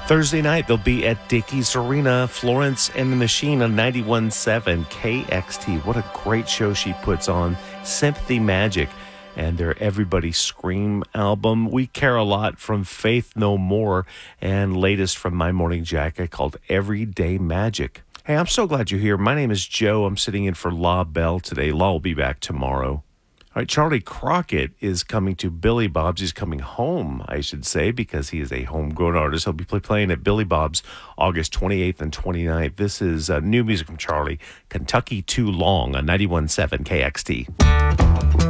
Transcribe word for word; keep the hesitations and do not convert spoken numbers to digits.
Thursday night, they'll be at Dickies Arena, Florence and the Machine on ninety-one point seven K X T. What a great show she puts on. Sympathy Magic and their Everybody Scream album. We Care a Lot from Faith No More, and latest from My Morning Jacket called Everyday Magic. Hey, I'm so glad you're here. My name is Joe. I'm sitting in for La Belle today. La will be back tomorrow. All right, Charlie Crockett is coming to Billy Bob's. He's coming home, I should say, because he is a homegrown artist. He'll be play, playing at Billy Bob's August twenty-eighth and twenty-ninth. This is uh, new music from Charlie, Kentucky Too Long on ninety-one point seven K X T.